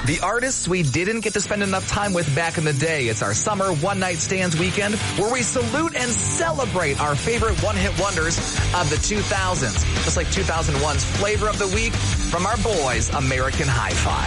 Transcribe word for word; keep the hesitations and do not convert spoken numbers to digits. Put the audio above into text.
The artists we didn't get to spend enough time with back in the day. It's our summer one-night stands weekend where we salute and celebrate our favorite one-hit wonders of the two thousands. Just like two thousand one's Flavor of the Week from our boys, American Hi-Fi.